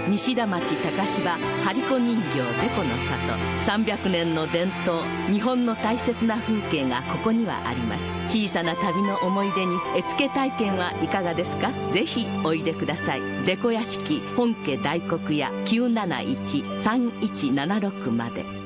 西田町高芝張子人形べこの里。300年の伝統、日本の大切な風景がここにはあります。小さな旅の思い出に絵付け体験はいかがですか。ぜひおいでください。べこ屋敷本家大黒屋971-3176まで。